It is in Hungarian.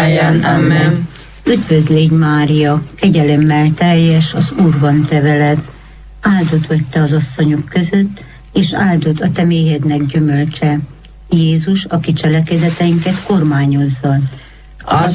óráján. Amen. Üdvözl légy, Mária, kegyelemmel teljes, az Úr van te veled. Áldott vagy te az asszonyok között, és áldott a te méhednek gyümölcse. Jézus, aki cselekedeteinket kormányozza. Az